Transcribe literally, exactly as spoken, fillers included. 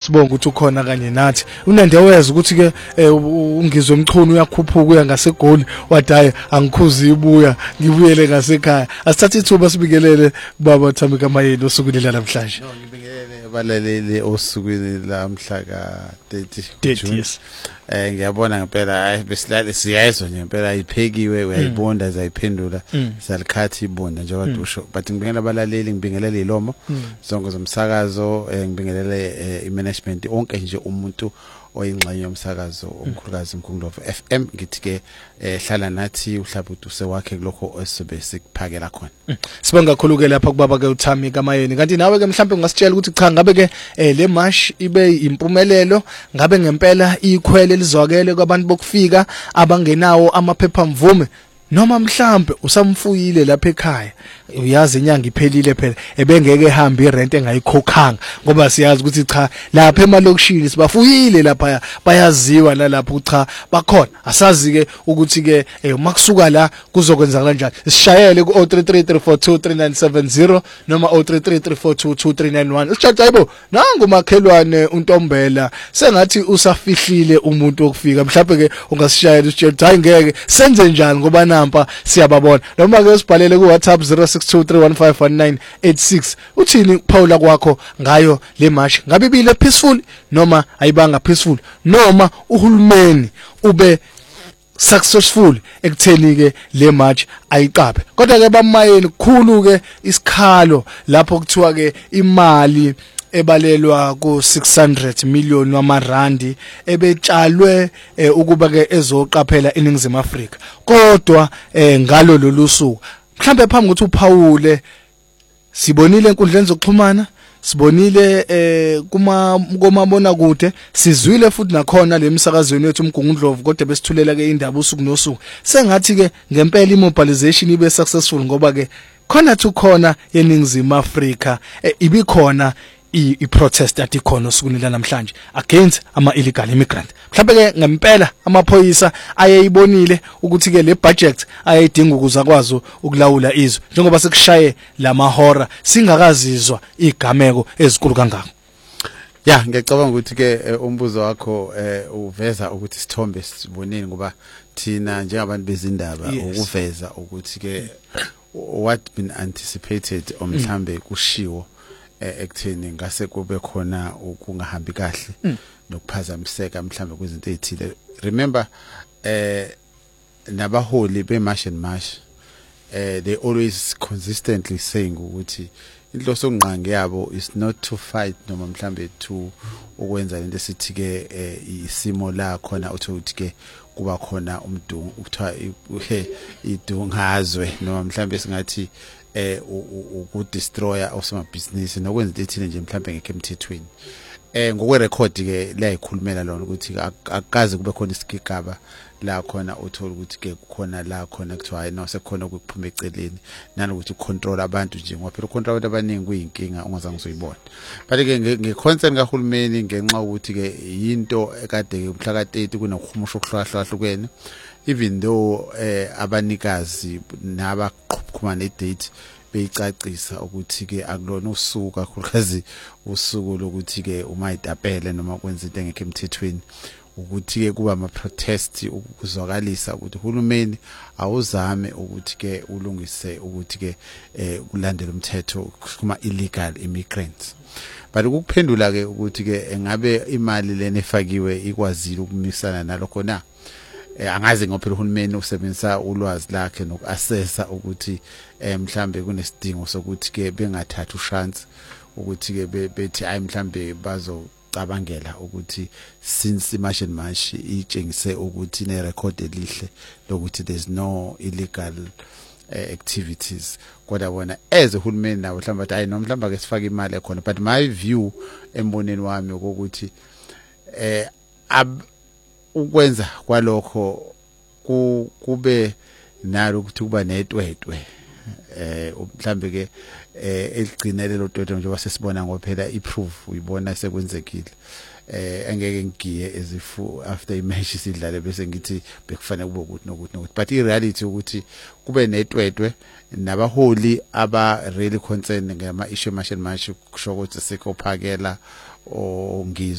sibonga ukuthi ukhona kanye nathi unande weza ukuthi ke ungizwe umchunu uyakhuphuka uya ngaseGoli wadaye angikhuzi ibuya ngibuyele ngasekhaya asithathe ithuba sibikelele baba Thambeka Mayeni osukwini namhlanje. No ngibingelele balaleli osukwini lamhla ka thirty June. Eh ngiyabona ngempela hayi besilale siyayizwa nje ngempela ayiphekiwe uyayibonda zayiphendula salikhathi ibonda njengoba usho but ngibingelela abalaleli ngibingelele ilomo zonke zomsakazo ngibingelele imanagement onke nje umuntu oyingxenye yomsakazo omkhulukazi Mkhungulova F M ngithi ke hlala nathi uhlabuthi usewakhe kuloko esibe sikuphakela khona. Sibonga kakhulu ke lapha kubaba ke uThambeka Mayeni kanti nawe ke mhlambe ungasitshela ukuthi cha ngabe ke le march ibe impumelelo ngabe ngempela ikhwele lizwakele kwabantu bokufika abangenawo amaphepha mvume noma mhlambe usamfuyile lapha ekhaya uyazi inyanga iphelile phela ebengeke ehamba irent engayikhokhanga ngoba siyazi ukuthi cha lapha emalokishini sibafuyile lapha bayaziwa nalapha cha bakhona asazi ke ukuthi ke makusuka la kuzokwenza kanjani sishayele ku zero three three three four two three nine seven zero noma zero three three three four two two three nine one sithatha hayibo nangu makhelwane uNtombela sengathi usafihlile umuntu okufika mhlawumbe ke ungasishayela usitshela hayi ngeke senze njani ngoba nampa siyababona noma ke usibhalele ku WhatsApp zero six two three one five one nine eight six uthini Paula kwakho ngayo le march ngabe bile peaceful noma ayibanga peaceful noma uhulumeni ube successful ekutheni ke le march ayiqaphe kodwa ke bamayeni kukhulu ke isikhalo lapho kuthiwa ke imali ebalelwa ku six hundred million wamarandi ebetshalwe ukuba ke ezoqaphela eNingizimu Afrika kodwa ngalo lolusuku mhlambe phambi ukuthi uPaule sibonile enkundleni zokuxhumana sibonile eh kuma komabona kude sizwile futhi nakhona lemsakazweni wethu uMgungundlovu kodwa besithulela ke indaba usuku nosuku sengathi ke ngempela imobilization ibe successful ngoba ke khona thukhona yeNingizimu Afrika ibikhona i-protest atikhona osukunila namhlanje against ama illegal immigrant mhlawumbe ke ngempela amaphoyisa ayeyibonile ukuthi ke le budget ayidinga ukuza kwazo ukulawula izwe njengoba sekushaye lamahora singakazizwa igameko ezikulu kangaka. Ya ngiyacabanga ukuthi ke umbuzo wakho uveza ukuthi sithombe siboneni ngoba thina njengabantu bezindaba ukuveza ukuthi ke what been anticipated omhlambe kushiwo ekutheni ngase kube khona ukungahambi kahle nokuphazamiseka mhlambe kwezinto ezithile. Remember eh nabaholi be march and march eh they always consistently saying ukuthi inhloso onqange yabo is not to fight noma mhlambe to ukwenza into esithi ke isimo la khona uthi ke kuba khona umdungu ukuthiwa idungazwe noma mhlambe singathi eh uku destroyer osama business nokwenza into ethile nje mhlambe ngeke emthethweni eh ngokwe record ke layikhulumela lona ukuthi akaze kube khona isigigaba la khona uthola ukuthi ke kukhona la khona kuthiwa hayi no sekukhona ukuphuma eceleni nanokuthi control abantu nje ngoba phela control abantu abaningi kuyinkinga ongazange uzoyibona but ke ngeconcern kahulumeni ngenxa ukuthi ke into ekade ke umhla ka thirty kunokuhumusha okuhlahlwahlukene even though eh abanikazi nabaqhubukuma ne date beyicacisa ukuthi ke akulona usuku kakhulukazi usuku lokuthi ke uma itapele noma kwenza into engekho emthethweni ukuthi ke kuba ama protest ukuzwakalisa ukuthi uhulumeni awuzame ukuthi ke ulungise ukuthi ke eh kulandela umthetho kuma illegal immigrants but ukuphendula ke ukuthi ke engabe imali lena efakiwe ikwazile ukumisana nalokho na angazi ngophela uhulumeni usebenzisa ulwazi lakhe nokuassessa ukuthi mhlambe kunesidingo sokuthi ke bengathatha uchance ukuthi ke bethi ayi mhlambe bazo cabangela ukuthi since march and march itshengise ukuthi ne record elihle lokuthi there's no illegal uh, activities kodwa bona as uhulumeni nawo mhlamba ayi no mhlamba ke sifaka imali ekhona but my view emboneni wami ukuthi eh ukwenza kwalokho kube nalo ukuthi kuba netwetwe eh mhlambe ke eligcinele lo twetwe njengoba sesibona ngophela iproof uyibona sekwenzekile eh engeke ngigiye ezifu after imatch sidlale bese ngithi bekufanele kube ukuthi nokuthi nokuthi but i reality ukuthi kube netwetwe nabaholi aba really concerned ngama issue march and march kusho ukuthi sikophakela o